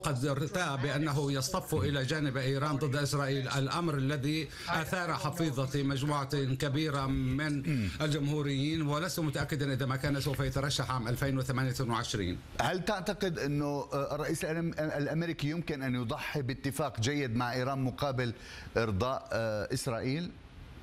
قد ارتأى بأنه يصطف إلى جانب إيران ضد إسرائيل، الأمر الذي أثار حفيظة مجموعة كبيرة من الجمهوريين، ولست متأكدا إذا ما كان سوف يترشح عام 2028. هل تعتقد أنه الرئيس الأمريكي يمكن أن يضحي باتفاق جيد مع إيران مقابل إرضاء إسرائيل؟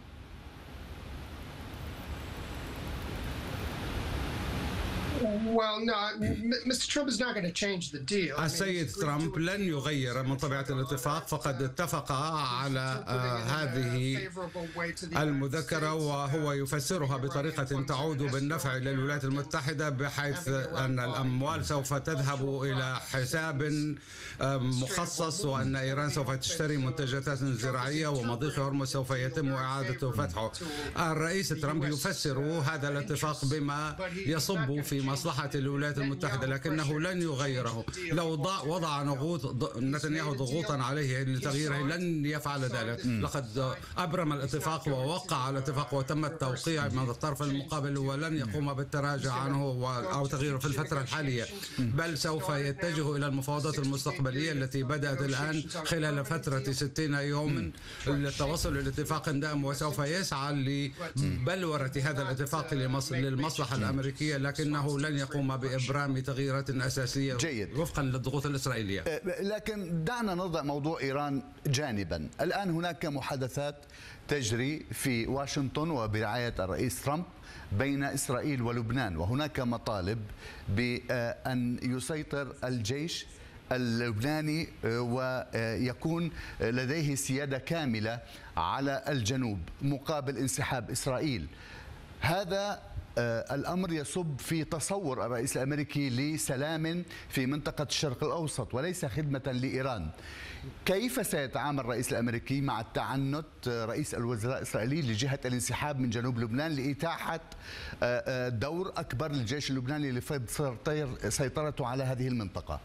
السيد ترامب لن يغير من طبيعة الاتفاق، فقد اتفق على هذه المذكرة وهو يفسرها بطريقة تعود بالنفع للولايات المتحدة، بحيث أن الأموال سوف تذهب إلى حساب مخصص، وأن إيران سوف تشتري منتجات زراعية، ومضيق هرمز سوف يتم إعادة فتحه. الرئيس ترامب يفسر هذا الاتفاق بما يصب في مصلحة الولايات المتحدة، لكنه لن يغيره. لو وضع نتنياهو ضغوطا عليه لتغييره لن يفعل ذلك. لقد أبرم الاتفاق ووقع على الاتفاق وتم التوقيع من الطرف المقابل، ولن يقوم بالتراجع عنه أو تغييره في الفترة الحالية، بل سوف يتجه إلى المفاوضات المستقبلية التي بدأت الآن خلال فترة 60 يوما للتوصل إلى اتفاق دائم، وسوف يسعى لبلورة هذا الاتفاق للمصلحة الأمريكية، لكنه لن يقوم بإبرام تغييرات أساسية جيد وفقا للضغوط الإسرائيلية. لكن دعنا نضع موضوع إيران جانبا. الآن هناك محادثات تجري في واشنطن وبرعاية الرئيس ترامب بين إسرائيل ولبنان، وهناك مطالب بأن يسيطر الجيش اللبناني ويكون لديه سيادة كاملة على الجنوب مقابل انسحاب إسرائيل. هذا الأمر يصب في تصور الرئيس الأمريكي لسلام في منطقة الشرق الأوسط وليس خدمة لإيران. كيف سيتعامل الرئيس الأمريكي مع التعنت رئيس الوزراء الإسرائيلي لجهة الانسحاب من جنوب لبنان لإتاحة دور أكبر للجيش اللبناني لفرض سيطرته على هذه المنطقة؟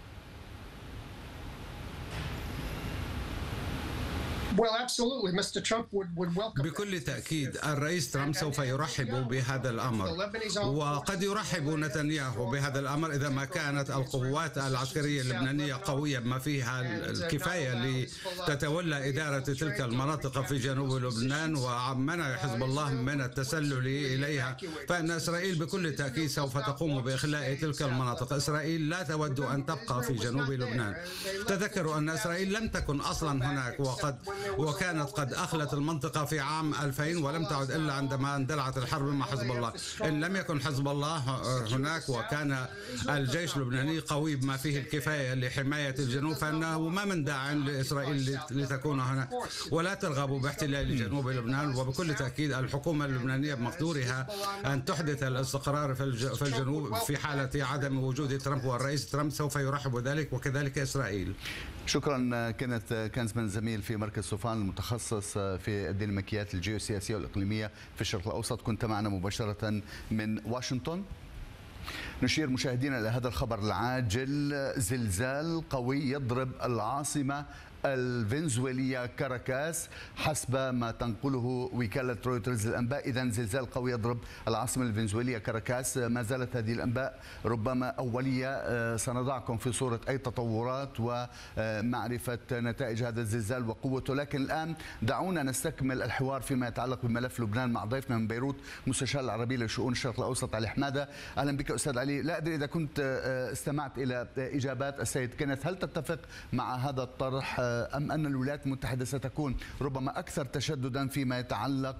بكل تأكيد الرئيس ترامب سوف يرحب بهذا الأمر، وقد يرحب نتنياهو بهذا الأمر إذا ما كانت القوات العسكرية اللبنانية قوية بما فيها الكفاية لتتولى إدارة تلك المناطق في جنوب لبنان ومنع حزب الله من التسلل إليها، فإن إسرائيل بكل تأكيد سوف تقوم بإخلاء تلك المناطق. إسرائيل لا تود أن تبقى في جنوب لبنان. تذكروا أن إسرائيل لم تكن أصلا هناك، وكانت قد أخلت المنطقة في عام 2000 ولم تعد إلا عندما اندلعت الحرب مع حزب الله. إن لم يكن حزب الله هناك وكان الجيش اللبناني قوي بما فيه الكفاية لحماية الجنوب، فإنه ما من داع لإسرائيل لتكون هناك ولا ترغب باحتلال جنوب لبنان. وبكل تأكيد الحكومة اللبنانية بمقدورها أن تحدث الاستقرار في الجنوب في حالة عدم وجود ترامب، والرئيس ترامب سوف يرحب ذلك وكذلك إسرائيل. شكرا. كانت كانزمان زميل في مركز صوفان المتخصص في الديناميكيات الجيوسياسية والإقليمية في الشرق الأوسط، كنت معنا مباشرة من واشنطن. نشير مشاهدينا إلى هذا الخبر العاجل: زلزال قوي يضرب العاصمة الفنزويلية كاراكاس حسب ما تنقله وكالة رويترز للأنباء. إذن زلزال قوي يضرب العاصمة الفنزويلية كاراكاس. ما زالت هذه الأنباء ربما أولية، سنضعكم في صورة أي تطورات ومعرفة نتائج هذا الزلزال وقوته. لكن الآن دعونا نستكمل الحوار فيما يتعلق بملف لبنان مع ضيفنا من بيروت مستشار العربي لشؤون الشرق الأوسط علي حمادة. أهلا بك أستاذ علي. لا أدري إذا كنت استمعت إلى إجابات السيد كينيث، هل تتفق مع هذا الطرح أم أن الولايات المتحدة ستكون ربما أكثر تشددا فيما يتعلق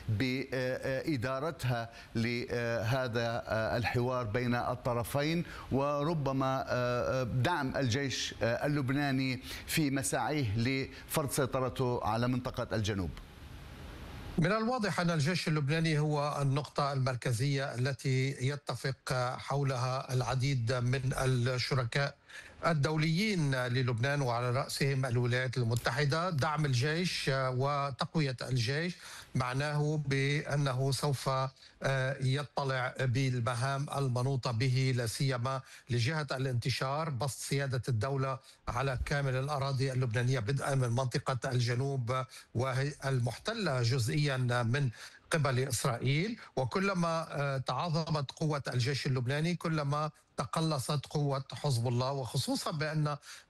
بإدارتها لهذا الحوار بين الطرفين، وربما دعم الجيش اللبناني في مساعيه لفرض سيطرته على منطقة الجنوب؟ من الواضح أن الجيش اللبناني هو النقطة المركزية التي يتفق حولها العديد من الشركاء الدوليين للبنان وعلى رأسهم الولايات المتحدة. دعم الجيش وتقوية الجيش معناه بأنه سوف يطلع بالمهام المنوطة به، لا سيما لجهة الانتشار، بسط سيادة الدولة على كامل الأراضي اللبنانية بدءا من منطقة الجنوب وهي المحتلة جزئيا من قبل إسرائيل. وكلما تعاظمت قوة الجيش اللبناني كلما تقلصت قوة حزب الله، وخصوصا بأن